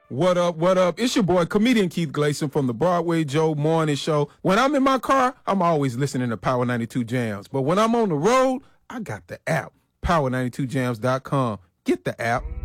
What up, what up? It's your boy, comedian Keith Gleason from the Broadway Joe Morning Show. When I'm in my car, I'm always listening to Power 92 Jams. But when I'm on the road, I got the app, power92jams.com. Get the app.